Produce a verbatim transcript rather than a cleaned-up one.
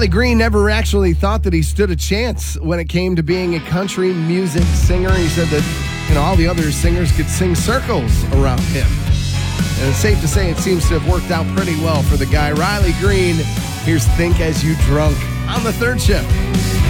Riley Green never actually thought that he stood a chance when it came to being a country music singer. He said that, you know, all the other singers could sing circles around him. And it's safe to say it seems to have worked out pretty well for the guy. Riley Green, here's Think As You Drunk on the third shift.